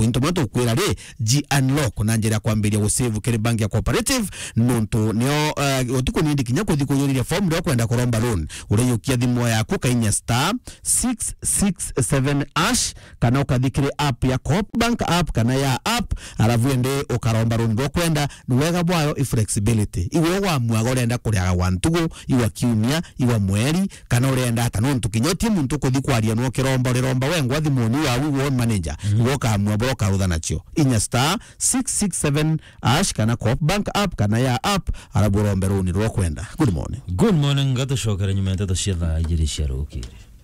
into mwato kwira ri G unlock na njira kwambiria gusave kiri bank ya cooperative nonto nio otiko nindi kinya kuthiko yuri form ndo kwenda kuromba loan ureyukia thimo yaku kainya star 667 ash kana ukathikire app ya Coop Bank app kana ya app aravu ende ukaromba loan ndo kwenda niwega bwayo flexibility iwe wa mwago renda kuriaga wantugo iwa kiumia iwa mweri kana urenda ata nonto kinyoti muntu kuthikwaria no kiromba riromba wengwa thimoni wa wo manager woka mwabo karutha nacio inya star 667 ash kana Coop Bank app kana ya app arabu rombe loan ndo kwenda. Good morning gato shokera nyuma ya tata shedha ajiri sharuki.